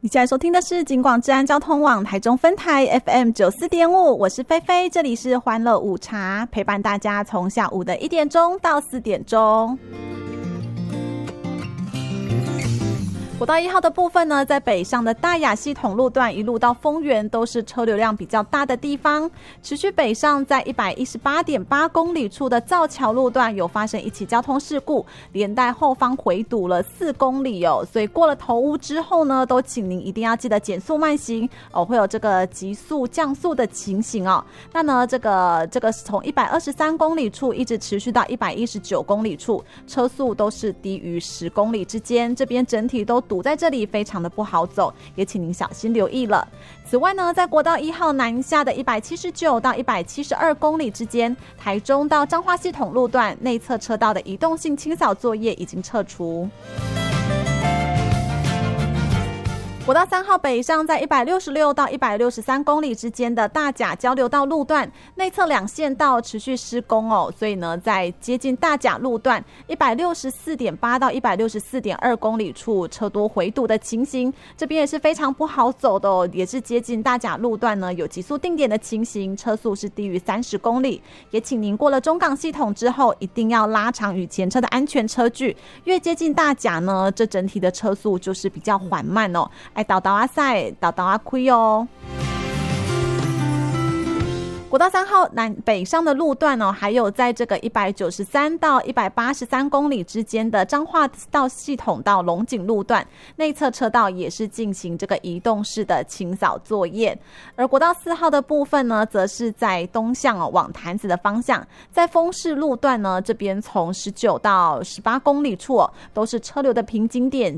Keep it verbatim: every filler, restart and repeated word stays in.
你现在收听的是警广治安交通网台中分台 F M 九四点五，我是菲菲，这里是欢乐午茶，陪伴大家从下午的一点钟到四点钟。国道一号的部分呢，在北上的大雅系统路段一路到丰原都是车流量比较大的地方。持续北上，在 一百一十八点八 公里处的造桥路段有发生一起交通事故，连带后方回堵了四公里哦。所以过了头屋之后呢，都请您一定要记得减速慢行哦，会有这个急速降速的情形哦。那呢，这个这个从一百二十三公里处一直持续到一百一十九公里处，车速都是低于十公里之间，这边整体都堵在这里，非常的不好走，也请您小心留意了。此外呢，在国道一号南下的一百七十九到一百七十二公里之间，台中到彰化系统路段内侧车道的移动性清扫作业已经撤除。国道三号北上，在一百六十六到一百六十三公里之间的大甲交流道路段内侧两线道持续施工哦，所以呢，在接近大甲路段一百六十四点八到一百六十四点二公里处车多回堵的情形，这边也是非常不好走的哦，也是接近大甲路段呢有急速定点的情形，车速是低于三十公里，也请您过了中港系统之后，一定要拉长与前车的安全车距，越接近大甲呢，这整体的车速就是比较缓慢哦。哎，倒倒啊塞，倒倒啊亏哦。国道三号南北上的路段哦，还有在这个一百九十三到一百八十三公里之间的彰化道系统到龙井路段内侧车道也是进行这个移动式的清扫作业。而国道四号的部分呢，则是在东向哦往潭子的方向，在丰市路段呢，这边从十九到十八公里处哦，都是车流的瓶颈点，